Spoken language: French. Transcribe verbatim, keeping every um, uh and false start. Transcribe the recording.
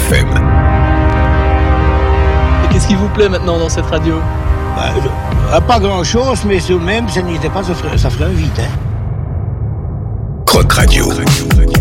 F M. Et qu'est-ce qui vous plaît maintenant dans cette radio ? Bah, euh, Pas grand-chose, mais tout de même, ça n'était pas, ça ferait, ça ferait un vide. Hein. Croc Radio.